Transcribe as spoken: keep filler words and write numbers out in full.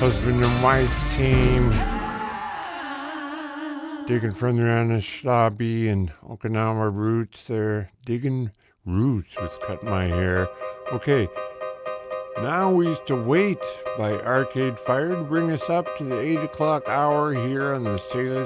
Husband and wife team. Digging from the Anishinaabe and Okinawa roots there. Digging roots with Cut My Hair. Okay, now we used to wait by Arcade Fire to bring us up to the eight o'clock hour here on the Sailor